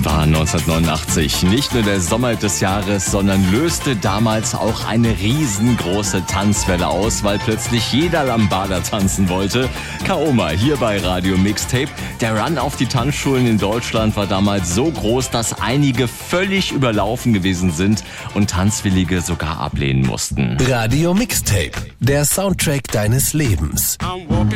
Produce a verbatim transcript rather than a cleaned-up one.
war neunzehnhundertneunundachtzig nicht nur der Sommer des Jahres, sondern löste damals auch eine riesengroße Tanzwelle aus, weil plötzlich jeder Lambada tanzen wollte. Kaoma hier bei Radio Mixtape. Der Run auf die Tanzschulen in Deutschland war damals so groß, dass einige völlig überlaufen gewesen sind und Tanzwillige sogar ablehnen mussten. Radio Mixtape, der Soundtrack deines Lebens. I'm